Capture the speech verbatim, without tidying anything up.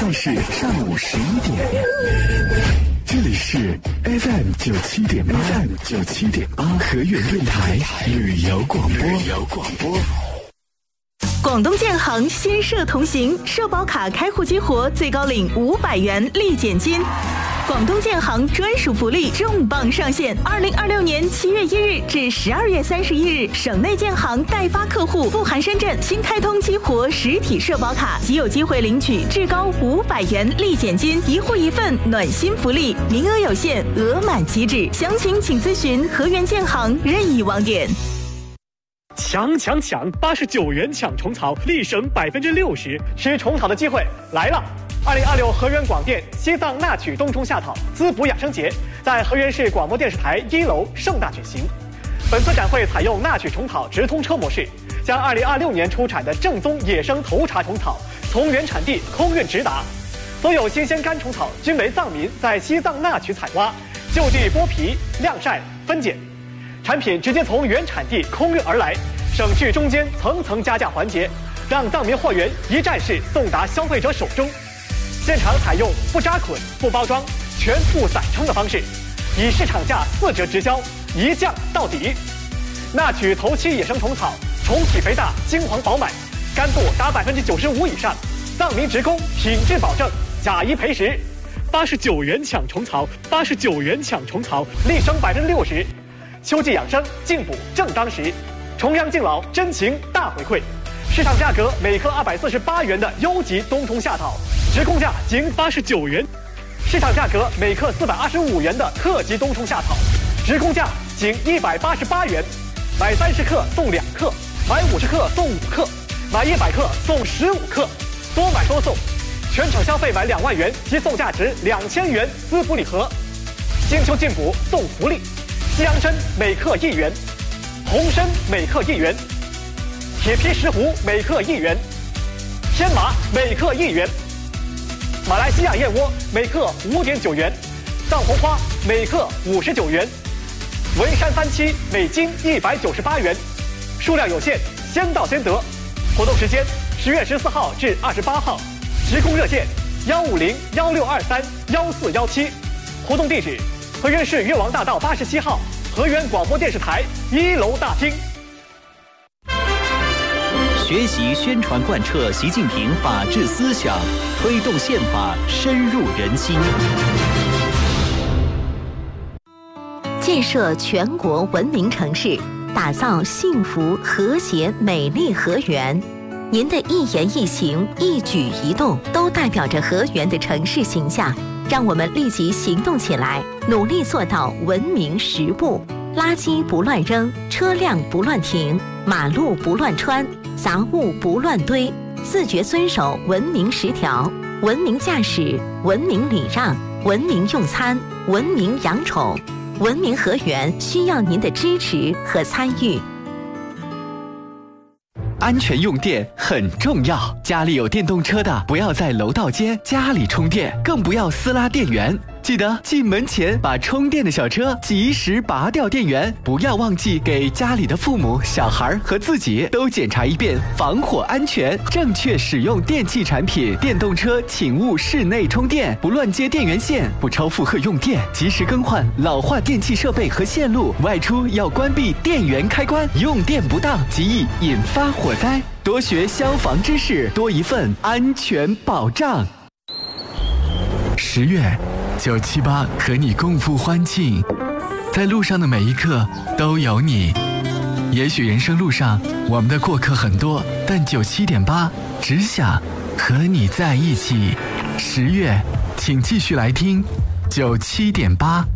在是上午十一点。这里是 F M 九七点八 ，F M 九七点八河源电台旅游广播。旅游广播。 广东建行先社同行，社保卡开户激活，最高领五百元立减金。广东建行专属福利重磅上线！二零二六年七月一日至十二月三十一日，省内建行代发客户不含深圳新开通激活实体社保卡，即有机会领取至高五百元立减金，一户一份暖心福利，名额有限，额满即止。详情请咨询河源建行任意网点。 抢抢抢！八十九元抢虫草，立省百分之六十，吃虫草的机会来了！二零二六河源广电西藏纳曲冬虫夏草滋补养生节在河源市广播电视台一楼盛大举行。本次展会采用纳曲虫草直通车模式，将二零二六年出产的正宗野生头茬虫草从原产地空运直达。所有新鲜干虫草均为藏民在西藏纳曲采挖，就地剥皮、晾晒、分拣，产品直接从原产地空运而来，省去中间层层加价环节，让藏民货源一站式送达消费者手中。现场采用不扎捆、不包装、全部散称的方式，以市场价四折直销，一降到底。纳曲头七野生虫草，虫体肥大，金黄饱满，干度达百分之九十五以上，藏民职工品质保证，假一赔十。八十九元抢虫草，八十九元抢虫草，立省百分之六十。秋季养生，进补正当时，重阳敬老，真情大回馈。市场价格每克二百四十八元的优级冬虫夏草，直供价仅八十九元；市场价格每克四百二十五元的特级冬虫夏草，直供价仅一百八十八元。买三十克送两克，买五十克送五克，买一百克送十五克，多买多送。全场消费满两万元即送价值两千元滋补礼盒。金秋进补送福利，西洋参每克一元，红参每克一元。铁皮石斛每克一元，天麻每克一元，马来西亚燕窝每克五点九元，藏红花每克五十九元，文山番七每斤一百九十八元，数量有限，先到先得。活动时间十月十四号至二十八号，直供热线幺五零幺六二三幺四幺七，活动地址河源市越王大道八十七号河源广播电视台一楼大厅。 学习宣传贯彻习近平法治思想，推动宪法深入人心。 建设全国文明城市，打造幸福、和谐、美丽河源。您的一言一行、一举一动，都代表着河源的城市形象。让我们立即行动起来，努力做到文明实步。垃圾不乱扔，车辆不乱停，马路不乱穿，杂物不乱堆，自觉遵守文明十条，文明驾驶，文明礼让，文明用餐，文明养宠。文明河源需要您的支持和参与。 安全用电很重要，家里有电动车的不要在楼道间家里充电，更不要私拉电源。记得进门前把充电的小车及时拔掉电源，不要忘记给家里的父母、小孩和自己都检查一遍防火安全，正确使用电器产品。电动车请勿室内充电，不乱接电源线，不超负荷用电，及时更换老化电器设备和线路。外出要关闭电源开关，用电不当极易引发火灾。多学消防知识，多一份安全保障。 十月九七八和你共赴欢庆，在路上的每一刻都有你。也许人生路上我们的过客很多，但九七点八只想和你在一起。十月，请继续来听九七点八。